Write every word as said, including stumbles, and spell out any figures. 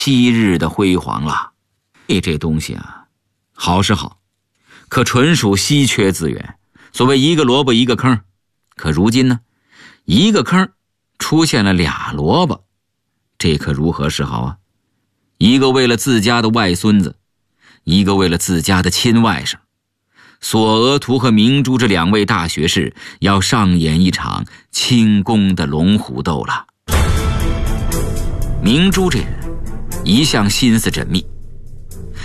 昔日的辉煌了。这这东西啊，好是好，可纯属稀缺资源。所谓一个萝卜一个坑，可如今呢，一个坑出现了俩萝卜，这可如何是好啊？一个为了自家的外孙子，一个为了自家的亲外甥。索额图和明珠这两位大学士要上演一场清宫的龙虎斗了。明珠这人一向心思缜密，